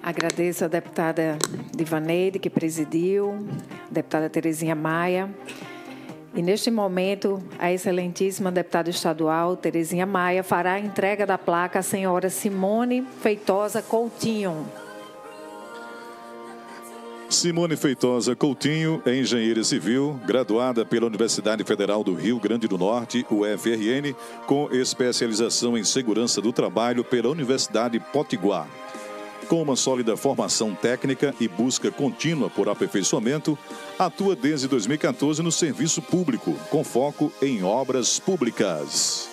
Agradeço a deputada Divaneide, que presidiu, a deputada Terezinha Maia. E, neste momento, a excelentíssima deputada estadual, Terezinha Maia, fará a entrega da placa à senhora Simone Feitosa Coutinho. Simone Feitosa Coutinho é engenheira civil, graduada pela Universidade Federal do Rio Grande do Norte, UFRN, com especialização em segurança do trabalho pela Universidade Potiguar. Com uma sólida formação técnica e busca contínua por aperfeiçoamento, atua desde 2014 no serviço público, com foco em obras públicas.